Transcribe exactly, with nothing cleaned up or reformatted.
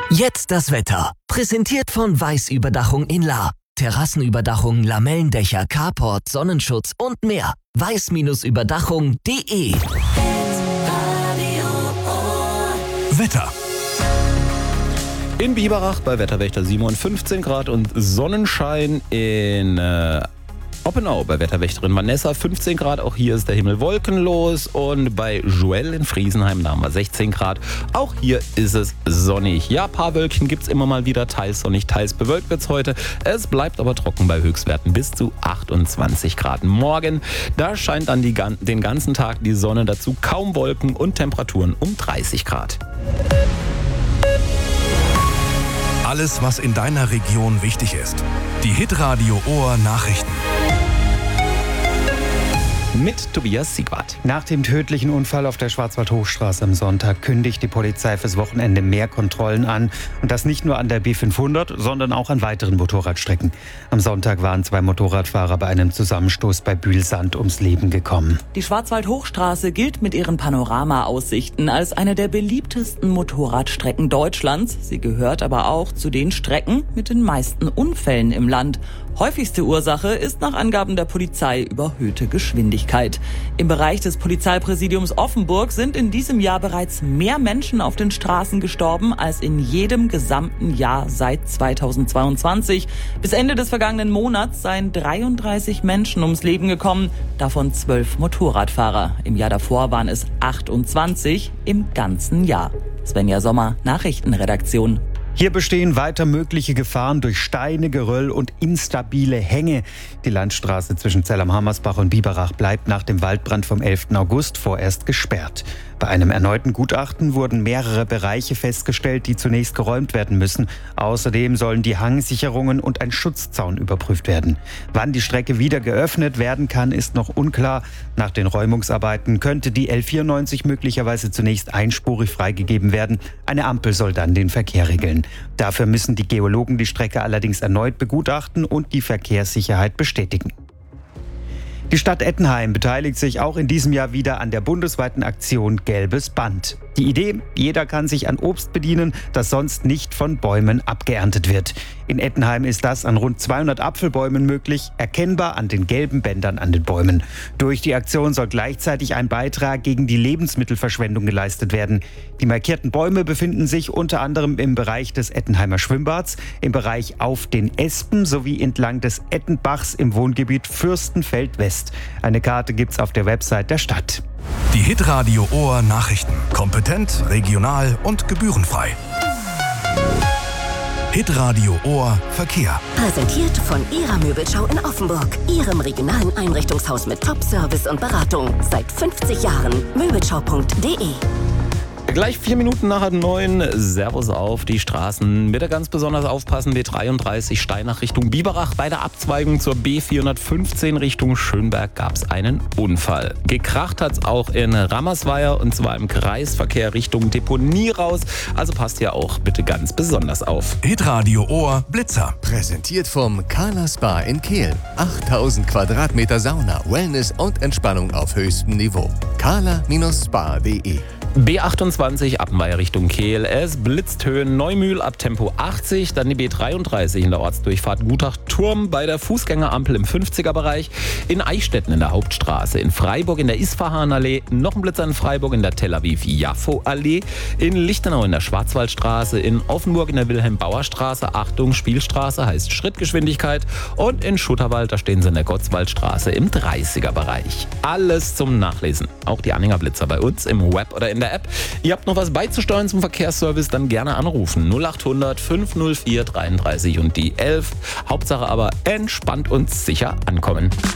Jetzt das Wetter. Präsentiert von Weiß-Überdachung in Lahr. Terrassenüberdachung, Lamellendächer, Carport, Sonnenschutz und mehr. weiß Überdachung punkt de. Wetter. In Biberach bei Wetterwächter Simon fünfzehn Grad und Sonnenschein. In äh, Oppenau bei Wetterwächterin Vanessa fünfzehn Grad. Auch hier ist der Himmel wolkenlos. Und bei Joel in Friesenheim, da haben wir sechzehn Grad. Auch hier ist es sonnig. Ja, ein paar Wölkchen gibt es immer mal wieder. Teils sonnig, teils bewölkt wird es heute. Es bleibt aber trocken bei Höchstwerten bis zu achtundzwanzig Grad. Morgen, da scheint dann die, den ganzen Tag die Sonne, dazu kaum Wolken und Temperaturen um dreißig Grad. Alles, was in deiner Region wichtig ist. Die Hitradio Ohr Nachrichten. Mit Tobias Siegwart. Nach dem tödlichen Unfall auf der Schwarzwald-Hochstraße am Sonntag kündigt die Polizei fürs Wochenende mehr Kontrollen an. Und das nicht nur an der B fünfhundert, sondern auch an weiteren Motorradstrecken. Am Sonntag waren zwei Motorradfahrer bei einem Zusammenstoß bei Bühlsand ums Leben gekommen. Die Schwarzwald-Hochstraße gilt mit ihren Panorama-Aussichten als eine der beliebtesten Motorradstrecken Deutschlands. Sie gehört aber auch zu den Strecken mit den meisten Unfällen im Land. Häufigste Ursache ist nach Angaben der Polizei überhöhte Geschwindigkeit. Im Bereich des Polizeipräsidiums Offenburg sind in diesem Jahr bereits mehr Menschen auf den Straßen gestorben als in jedem gesamten Jahr seit zweitausendzweiundzwanzig. Bis Ende des vergangenen Monats seien dreiunddreißig Menschen ums Leben gekommen, davon zwölf Motorradfahrer. Im Jahr davor waren es achtundzwanzig im ganzen Jahr. Svenja Sommer, Nachrichtenredaktion. Hier bestehen weiter mögliche Gefahren durch Steine, Geröll und instabile Hänge. Die Landstraße zwischen Zell am Hammersbach und Biberach bleibt nach dem Waldbrand vom elften August vorerst gesperrt. Bei einem erneuten Gutachten wurden mehrere Bereiche festgestellt, die zunächst geräumt werden müssen. Außerdem sollen die Hangsicherungen und ein Schutzzaun überprüft werden. Wann die Strecke wieder geöffnet werden kann, ist noch unklar. Nach den Räumungsarbeiten könnte die L vierundneunzig möglicherweise zunächst einspurig freigegeben werden. Eine Ampel soll dann den Verkehr regeln. Dafür müssen die Geologen die Strecke allerdings erneut begutachten und die Verkehrssicherheit bestätigen. Die Stadt Ettenheim beteiligt sich auch in diesem Jahr wieder an der bundesweiten Aktion Gelbes Band. Die Idee, jeder kann sich an Obst bedienen, das sonst nicht von Bäumen abgeerntet wird. In Ettenheim ist das an rund zweihundert Apfelbäumen möglich, erkennbar an den gelben Bändern an den Bäumen. Durch die Aktion soll gleichzeitig ein Beitrag gegen die Lebensmittelverschwendung geleistet werden. Die markierten Bäume befinden sich unter anderem im Bereich des Ettenheimer Schwimmbads, im Bereich Auf den Espen sowie entlang des Ettenbachs im Wohngebiet Fürstenfeld West. Eine Karte gibt's auf der Website der Stadt. Die Hitradio Ohr Nachrichten. Kompetent, regional und gebührenfrei. Hitradio Ohr Verkehr. Präsentiert von Ihrer Möbelschau in Offenburg. Ihrem regionalen Einrichtungshaus mit Top-Service und Beratung. Seit fünfzig Jahren. Möbelschau punkt de. Gleich vier Minuten nach neun. Servus auf die Straßen. Bitte ganz besonders aufpassen. B dreiunddreißig Steinach Richtung Biberach. Bei der Abzweigung zur B vierhundertfünfzehn Richtung Schönberg gab es einen Unfall. Gekracht hat es auch in Rammersweier und zwar im Kreisverkehr Richtung Deponie raus. Also passt hier auch bitte ganz besonders auf. Hitradio Ohr Blitzer. Präsentiert vom Kala Spa in Kehl. achttausend Quadratmeter Sauna, Wellness und Entspannung auf höchstem Niveau. kala Spa punkt de. B achtundzwanzig Appenweier Richtung Kehl. Es blitzt Höhen Neumühl ab Tempo achtzig. Dann die B dreiunddreißig in der Ortsdurchfahrt Gutach-Turm bei der Fußgängerampel im fünfziger-Bereich. In Eichstätten in der Hauptstraße. In Freiburg in der Isfahan-Allee. Noch ein Blitzer in Freiburg in der Tel Aviv-Jaffo-Allee. In Lichtenau in der Schwarzwaldstraße. In Offenburg in der Wilhelm-Bauer-Straße. Achtung, Spielstraße heißt Schrittgeschwindigkeit. Und in Schutterwald, da stehen sie in der Gottswaldstraße im dreißiger-Bereich. Alles zum Nachlesen. Auch die Anhängerblitzer bei uns im Web oder in der App. Ihr habt noch was beizusteuern zum Verkehrsservice, dann gerne anrufen. null achthundert fünfhundertvier dreiunddreißig und die elf. Hauptsache aber entspannt und sicher ankommen.